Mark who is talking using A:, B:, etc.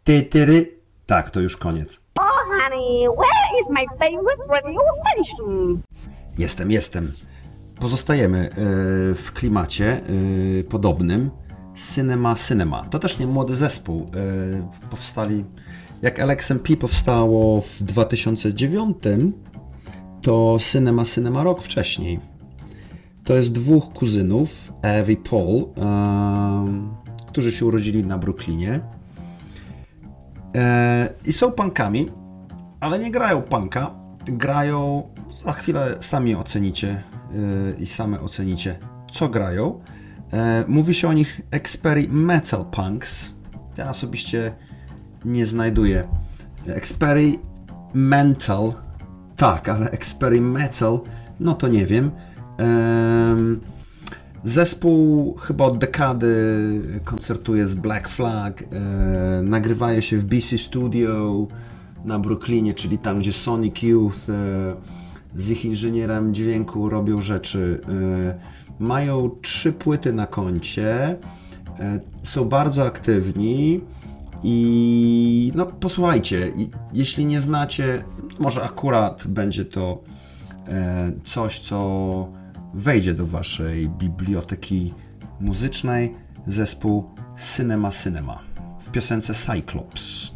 A: Tak, to już koniec.
B: Oh, honey, where is my favorite radio station?
A: Jestem. Pozostajemy w klimacie podobnym. Cinema. To też nie młody zespół. Powstali, jak LXMP powstało w 2009, to Cinema rok wcześniej. To jest dwóch kuzynów, Ev i Paul, którzy się urodzili na Brooklynie. I są punkami, ale nie grają punka, grają, za chwilę sami ocenicie i same ocenicie, co grają. Mówi się o nich experimental punks. Ja osobiście nie znajduję. Experimental, tak, ale experimental, no to nie wiem. Zespół chyba od dekady koncertuje z Black Flag, nagrywaje się w BC Studio na Brooklynie, czyli tam, gdzie Sonic Youth z ich inżynierem dźwięku robią rzeczy. Mają 3 płyty na koncie, są bardzo aktywni i no posłuchajcie, jeśli nie znacie, może akurat będzie to coś, co wejdzie do waszej biblioteki muzycznej. Zespół Cinema w piosence Cyclops.